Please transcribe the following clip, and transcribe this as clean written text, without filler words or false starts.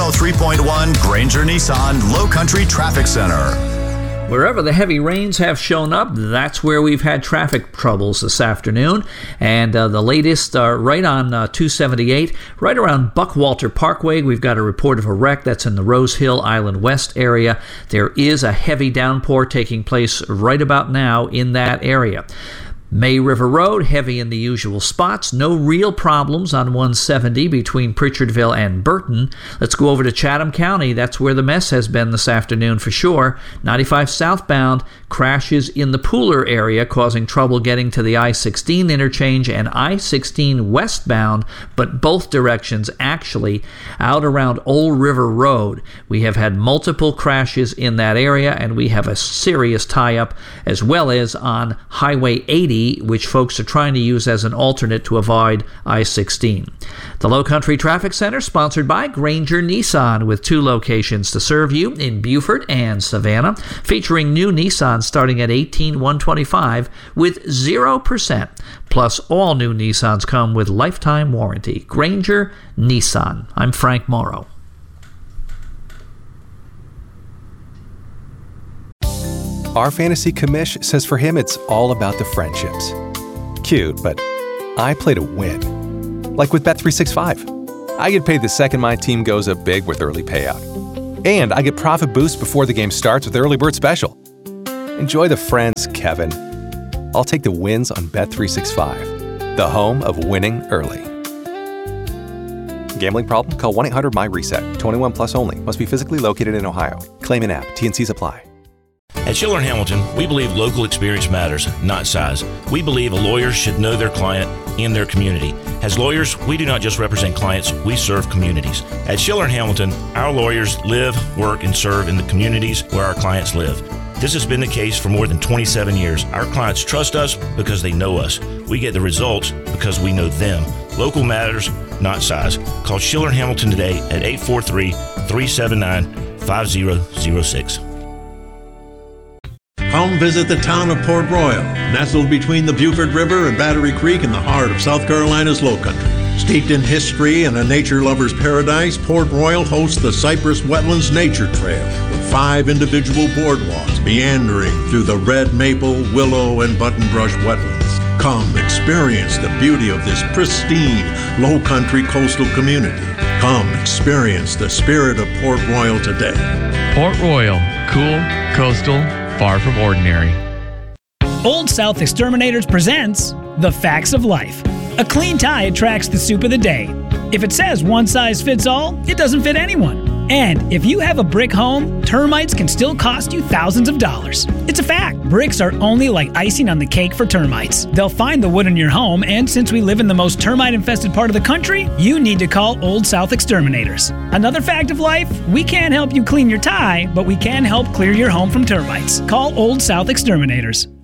103.1 Granger Nissan Low Country Traffic Center. Wherever the heavy rains have shown up, that's where we've had traffic troubles this afternoon. And the latest right on 278, right around Buckwalter Parkway, we've got a report of a wreck that's in the Rose Hill Island West area. There is a heavy downpour taking place right about now in that area. May River Road, heavy in the usual spots. No real problems on 170 between Pritchardville and Burton. Let's go over to Chatham County. That's where the mess has been this afternoon for sure. 95 southbound, crashes in the Pooler area, causing trouble getting to the I-16 interchange and I-16 westbound, but both directions actually out around Old River Road. We have had multiple crashes in that area, and we have a serious tie-up as well as on Highway 80, which folks are trying to use as an alternate to avoid I-16. The Low Country Traffic Center, sponsored by Granger Nissan, with 2 locations to serve you in Beaufort and Savannah, featuring new Nissans starting at $18,125 with 0%. Plus, all new Nissans come with lifetime warranty. Granger Nissan. I'm Frank Morrow. Our fantasy commish says for him it's all about the friendships. Cute, but I play to win. Like with Bet365. I get paid the second my team goes up big with early payout. And I get profit boost before the game starts with Early Bird Special. Enjoy the friends, Kevin. I'll take the wins on Bet365, the home of winning early. Gambling problem? Call 1-800-MY-RESET. 21 plus only. Must be physically located in Ohio. Claim in app. T&Cs apply. At Schiller & Hamilton, we believe local experience matters, not size. We believe a lawyer should know their client and their community. As lawyers, we do not just represent clients, we serve communities. At Schiller & Hamilton, our lawyers live, work, and serve in the communities where our clients live. This has been the case for more than 27 years. Our clients trust us because they know us. We get the results because we know them. Local matters, not size. Call Schiller & Hamilton today at 843-379-5006. Come visit the town of Port Royal, nestled between the Beaufort River and Battery Creek in the heart of South Carolina's Low Country. Steeped in history and a nature lover's paradise, Port Royal hosts the Cypress Wetlands Nature Trail with 5 individual boardwalks meandering through the red maple, willow, and buttonbrush wetlands. Come experience the beauty of this pristine Low Country coastal community. Come experience the spirit of Port Royal today. Port Royal, cool, coastal, far from ordinary. Old South Exterminators presents The Facts of Life. A clean tie attracts the soup of the day. If it says one size fits all, it doesn't fit anyone. And if you have a brick home, termites can still cost you thousands of dollars. It's a fact. Bricks are only like icing on the cake for termites. They'll find the wood in your home, and since we live in the most termite-infested part of the country, you need to call Old South Exterminators. Another fact of life, we can't help you clean your tie, but we can help clear your home from termites. Call Old South Exterminators.